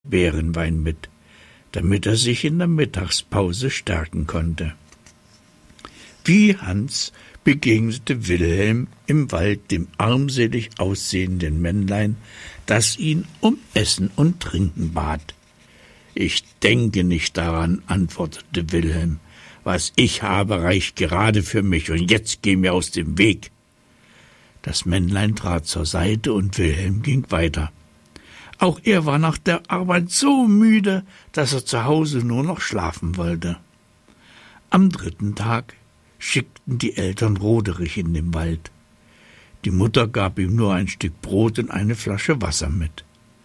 Beerenwein mit, damit er sich in der Mittagspause stärken konnte. Wie Hans begegnete Wilhelm im Wald dem armselig aussehenden Männlein, das ihn um Essen und Trinken bat. »Ich denke nicht daran«, antwortete Wilhelm. »Was ich habe, reicht gerade für mich, und jetzt geh mir aus dem Weg.« Das Männlein trat zur Seite und Wilhelm ging weiter. Auch er war nach der Arbeit so müde, dass er zu Hause nur noch schlafen wollte. Am 3. Tag schickten die Eltern Roderich in den Wald. Die Mutter gab ihm nur ein Stück Brot und eine Flasche Wasser mit.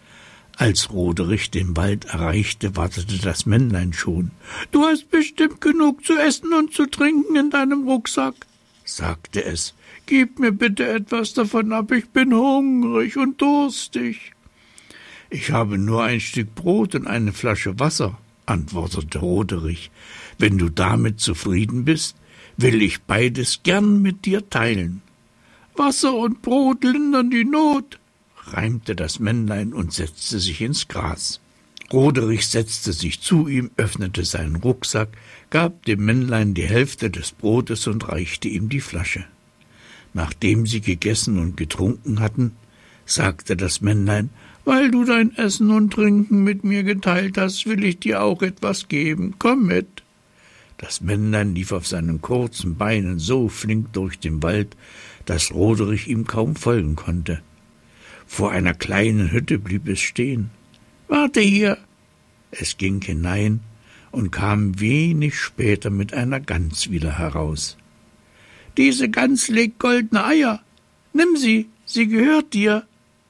Als Roderich den Wald erreichte, wartete das Männlein schon. »Du hast bestimmt genug zu essen und zu trinken in deinem Rucksack«, sagte es. »Gib mir bitte etwas davon ab, ich bin hungrig und durstig.« »Ich habe nur ein Stück Brot und eine Flasche Wasser«, antwortete Roderich. »Wenn du damit zufrieden bist, will ich beides gern mit dir teilen.« »Wasser und Brot lindern die Not«, reimte das Männlein und setzte sich ins Gras. Roderich setzte sich zu ihm, öffnete seinen Rucksack, gab dem Männlein die Hälfte des Brotes und reichte ihm die Flasche. Nachdem sie gegessen und getrunken hatten, sagte das Männlein: »Weil du dein Essen und Trinken mit mir geteilt hast, will ich dir auch etwas geben. Komm mit.« Das Männlein lief auf seinen kurzen Beinen so flink durch den Wald, dass Roderich ihm kaum folgen konnte. Vor einer kleinen Hütte blieb es stehen. »Warte hier!« Es ging hinein und kam wenig später mit einer Gans wieder heraus. »Diese Gans legt goldene Eier. Nimm sie, sie gehört dir.«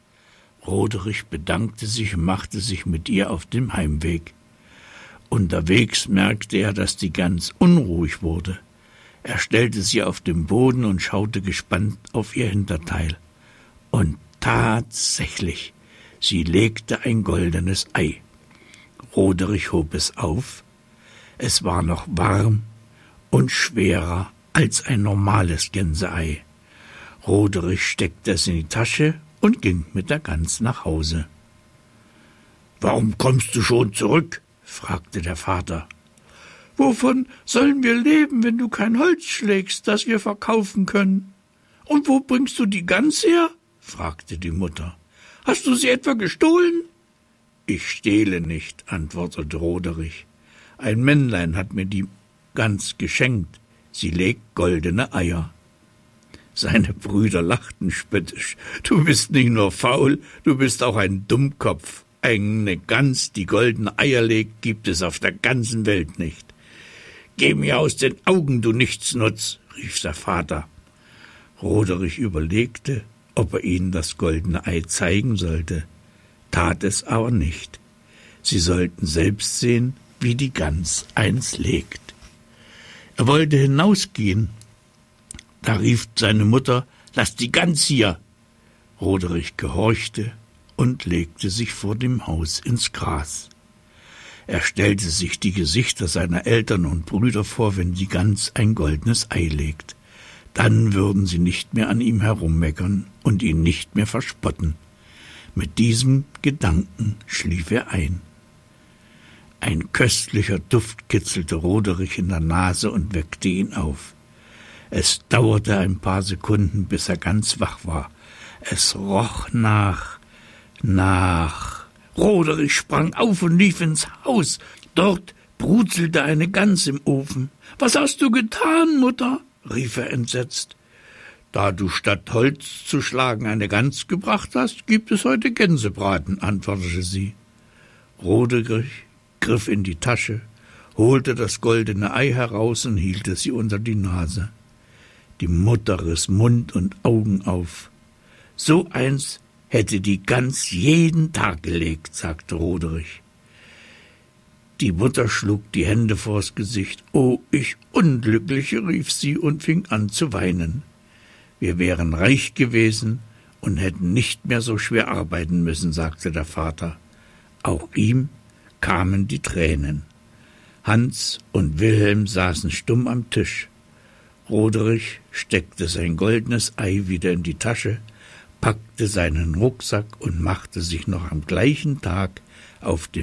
Roderich bedankte sich und machte sich mit ihr auf den Heimweg. Unterwegs merkte er, dass die Gans unruhig wurde. Er stellte sie auf den Boden und schaute gespannt auf ihr Hinterteil. Und tatsächlich, sie legte ein goldenes Ei. Roderich hob es auf. Es war noch warm und schwerer als ein normales Gänseei. Roderich steckte es in die Tasche und ging mit der Gans nach Hause. »Warum kommst du schon zurück?« fragte der Vater. »Wovon sollen wir leben, wenn du kein Holz schlägst, das wir verkaufen können? Und wo bringst du die Gans her?« fragte die Mutter. »Hast du sie etwa gestohlen?« »Ich stehle nicht«, antwortete Roderich. »Ein Männlein hat mir die Gans geschenkt. Sie legt goldene Eier.« Seine Brüder lachten spöttisch. »Du bist nicht nur faul, du bist auch ein Dummkopf. Eine Gans, die goldene Eier legt, gibt es auf der ganzen Welt nicht.« »Geh mir aus den Augen, du Nichtsnutz«, rief der Vater. Roderich überlegte, ob er ihnen das goldene Ei zeigen sollte, tat es aber nicht. Sie sollten selbst sehen, wie die Gans eins legt. Er wollte hinausgehen. Da rief seine Mutter: »Lass die Gans hier!« Roderich gehorchte und legte sich vor dem Haus ins Gras. Er stellte sich die Gesichter seiner Eltern und Brüder vor, wenn die Gans ein goldenes Ei legt. Dann würden sie nicht mehr an ihm herummeckern und ihn nicht mehr verspotten. Mit diesem Gedanken schlief er ein. Ein köstlicher Duft kitzelte Roderich in der Nase und weckte ihn auf. Es dauerte ein paar Sekunden, bis er ganz wach war. Es roch nach. Roderich sprang auf und lief ins Haus. Dort brutzelte eine Gans im Ofen. »Was hast du getan, Mutter?« rief er entsetzt. »Da du statt Holz zu schlagen eine Gans gebracht hast, gibt es heute Gänsebraten«, antwortete sie. Roderich griff in die Tasche, holte das goldene Ei heraus und hielt es ihr unter die Nase. Die Mutter riss Mund und Augen auf. »So eins hätte die Gans jeden Tag gelegt«, sagte Roderich. Die Mutter schlug die Hände vors Gesicht. »Oh, ich Unglückliche«, rief sie und fing an zu weinen. »Wir wären reich gewesen und hätten nicht mehr so schwer arbeiten müssen«, sagte der Vater. Auch ihm kamen die Tränen. Hans und Wilhelm saßen stumm am Tisch. Roderich steckte sein goldenes Ei wieder in die Tasche, packte seinen Rucksack und machte sich noch am gleichen Tag auf den